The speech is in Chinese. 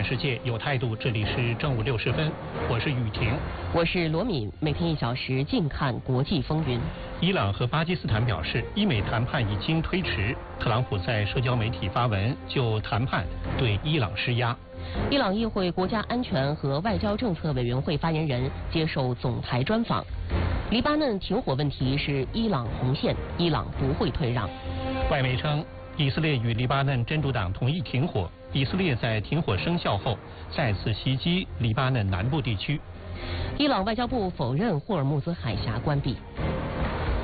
看世界，有态度。这里是正午6时分，我是雨婷， 我是罗敏。每天1小时，静看国际风云。 伊朗和巴基斯坦表示，伊美谈判已经推迟。特朗普在社交媒体发文，就谈判对伊朗施压。 伊朗议会国家安全和外交政策委员会发言人接受总台专访。黎巴嫩停火问题是伊朗红线，伊朗不会退让。 外媒称，以色列与黎巴嫩真主党同意停火。以色列在停火生效后再次袭击黎巴嫩南部地区。 伊朗外交部否认霍尔木兹海峡关闭。